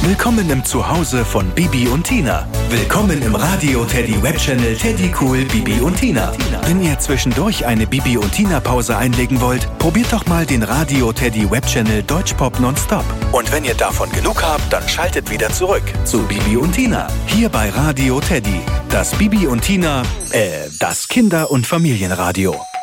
Willkommen im Zuhause von Bibi und Tina. Willkommen im Radio Teddy Webchannel Teddy Cool Bibi und Tina. Wenn ihr zwischendurch eine Bibi und Tina Pause einlegen wollt, probiert doch mal den Radio Teddy Webchannel Deutschpop nonstop. Und wenn ihr davon genug habt, dann schaltet wieder zurück zu Bibi und Tina. Hier bei Radio Teddy. Das Bibi und Tina, das Kinder- und Familienradio.